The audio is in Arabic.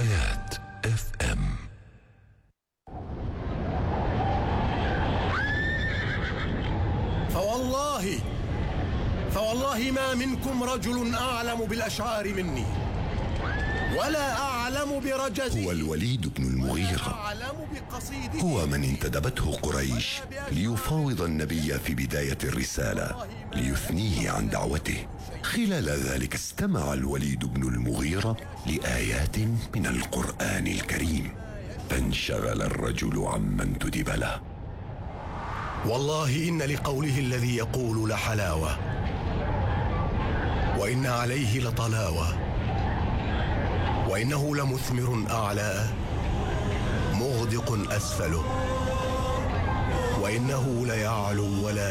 حياة FM. فوالله ما منكم رجل أعلم بالأشعار مني ولا أعلم برجزه. هو الوليد بن المغيرة، هو من انتدبته قريش ليفاوض النبي في بداية الرسالة ليثنيه عن دعوته. خلال ذلك استمع الوليد بن المغيرة لآيات من القرآن الكريم، فانشغل الرجل عما انتدب له. والله إن لقوله الذي يقول لحلاوة، وإن عليه لطلاوة، وإنه لمثمر أعلى مغدق أسفله، وإنه ليعلو ولا